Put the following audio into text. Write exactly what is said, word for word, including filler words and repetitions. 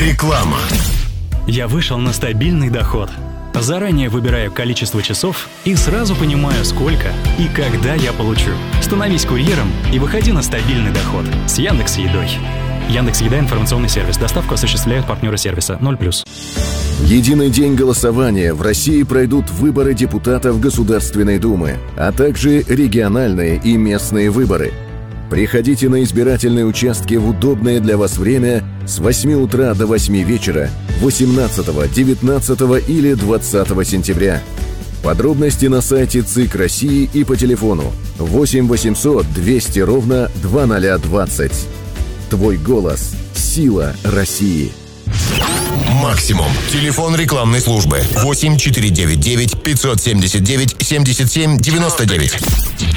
Реклама. Я вышел на стабильный доход. Заранее выбираю количество часов и сразу понимаю, сколько и когда я получу. Становись курьером и выходи на стабильный доход с Яндекс.Едой. Яндекс.Еда — информационный сервис. Доставку осуществляют партнеры сервиса. ноль плюс. Единый день голосования. В России пройдут выборы депутатов Государственной Думы, а также региональные и местные выборы. Приходите на избирательные участки в удобное для вас время с восьми утра до восьми вечера восемнадцатого, девятнадцатого или двадцатого сентября. Подробности на сайте ЦИК России и по телефону восемь восемьсот двести ровно двадцать двадцать. Твой голос – сила России. Максимум. Телефон рекламной службы восемь четыре девять девять пятьсот семьдесят девять семьдесят семь девяносто девять.